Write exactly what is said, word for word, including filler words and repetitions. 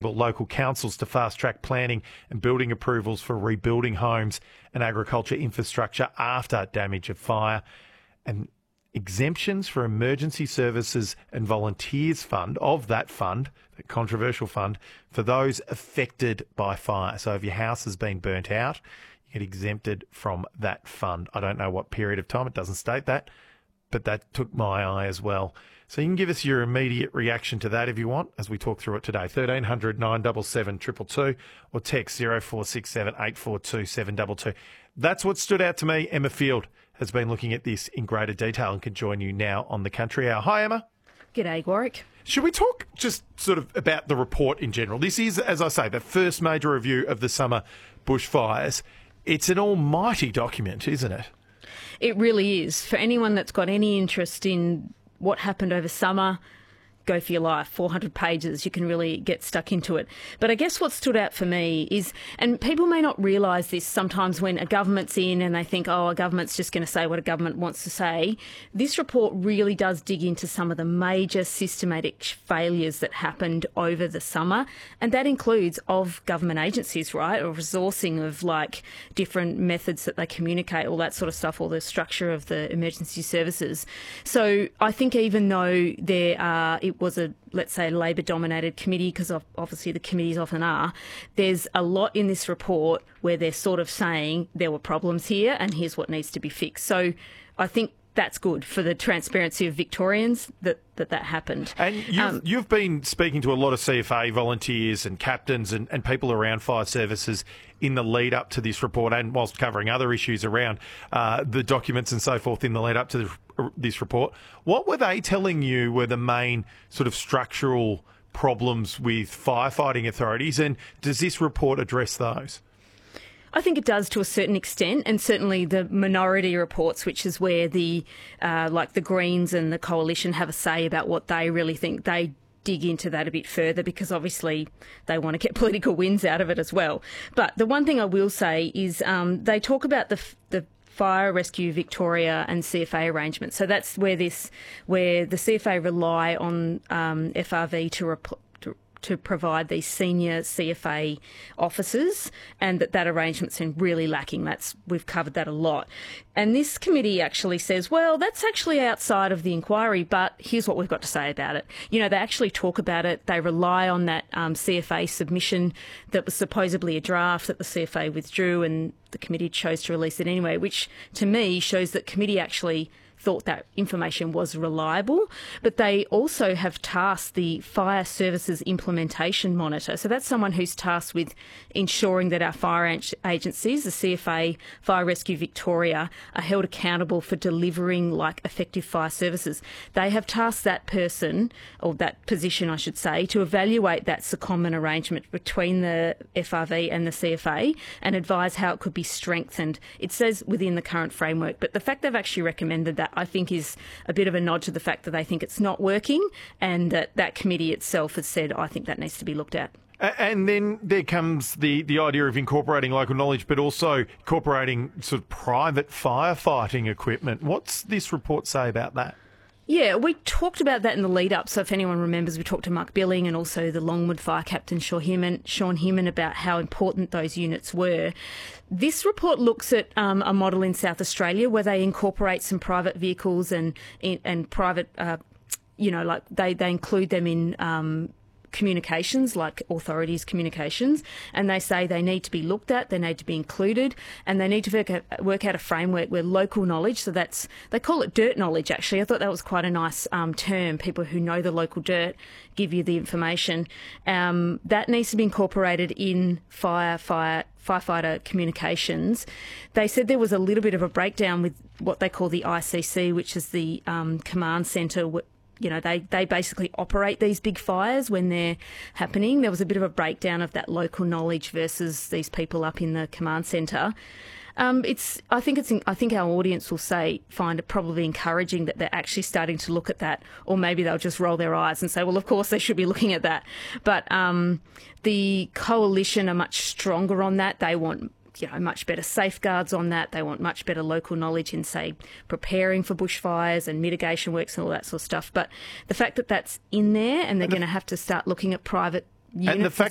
municipal local councils to fast-track planning and building approvals for rebuilding homes and agriculture infrastructure after damage of fire, and exemptions for emergency services and volunteers fund of that fund, the controversial fund, for those affected by fire. So if your house has been burnt out, you get exempted from that fund. I don't know what period of time, it doesn't state that, but that took my eye as well. So you can give us your immediate reaction to that if you want, as we talk through it today. thirteen hundred nine seven seven two two two or text zero four six seven eight four two seven two two. That's what stood out to me. Emma Field has been looking at this in greater detail and can join you now on the Country Hour. Hi, Emma. G'day, Warwick. Should we talk just sort of about the report in general? This is, as I say, the first major review of the summer bushfires. It's an almighty document, isn't it? It really is. For anyone that's got any interest in what happened over summer, go for your life. four hundred pages, you can really get stuck into it. But I guess what stood out for me is, and people may not realise this sometimes when a government's in and they think, oh, a government's just going to say what a government wants to say. This report really does dig into some of the major systematic failures that happened over the summer. And that includes of government agencies, right? Or resourcing of like different methods that they communicate, all that sort of stuff, or the structure of the emergency services. So I think even though there are, it was a, let's say, Labor-dominated committee, because obviously the committees often are, there's a lot in this report where they're sort of saying there were problems here and here's what needs to be fixed. So I think that's good for the transparency of Victorians that that, that happened. And you've, um, you've been speaking to a lot of C F A volunteers and captains and, and people around fire services in the lead up to this report, and whilst covering other issues around uh, the documents and so forth in the lead up to the, this report. What were they telling you were the main sort of structural problems with firefighting authorities, and does this report address those? I think it does to a certain extent, and certainly the minority reports, which is where the uh, like the Greens and the Coalition have a say about what they really think. They dig into that a bit further because obviously they want to get political wins out of it as well. But the one thing I will say is um, they talk about the the Fire Rescue Victoria and C F A arrangements. So that's where this where the C F A rely on um, F R V to report. to provide these senior C F A officers, and that that arrangement's been really lacking. That's we've covered that a lot. And this committee actually says, well, that's actually outside of the inquiry, but here's what we've got to say about it. You know, they actually talk about it. They rely on that um, C F A submission that was supposedly a draft that the C F A withdrew, and the committee chose to release it anyway, which to me shows that committee actually thought that information was reliable, but they also have tasked the Fire Services Implementation Monitor. So that's someone who's tasked with ensuring that our fire agencies, the C F A, Fire Rescue Victoria, are held accountable for delivering like effective fire services. They have tasked that person, or that position I should say, to evaluate that secondment arrangement between the F R V and the C F A and advise how it could be strengthened. It says within the current framework, but the fact they've actually recommended that, I think, is a bit of a nod to the fact that they think it's not working, and that that committee itself has said, I think that needs to be looked at. And then there comes the, the idea of incorporating local knowledge, but also incorporating sort of private firefighting equipment. What's this report say about that? Yeah, we talked about that in the lead up. So if anyone remembers, we talked to Mark Billing and also the Longwood Fire Captain Sean Himan, Sean Himan about how important those units were. This report looks at um, a model in South Australia where they incorporate some private vehicles and and private, uh, you know, like they, they include them in um, communications, like authorities' communications, and they say they need to be looked at, they need to be included, and they need to work out, work out a framework where local knowledge, so that's, they call it dirt knowledge actually. I thought that was quite a nice um, term. People who know the local dirt give you the information. Um, that needs to be incorporated in fire, fire, firefighter communications. They said there was a little bit of a breakdown with what they call the I C C, which is the um, command centre. You know, they, they basically operate these big fires when they're happening. There was a bit of a breakdown of that local knowledge versus these people up in the command centre. Um, it's, I think it's, I think our audience will say, find it probably encouraging that they're actually starting to look at that, or maybe they'll just roll their eyes and say, well, of course they should be looking at that. But um, the Coalition are much stronger on that. They want, you know, much better safeguards on that. They want much better local knowledge in, say, preparing for bushfires and mitigation works and all that sort of stuff. But the fact that that's in there and they're going to have to start looking at private units and the fact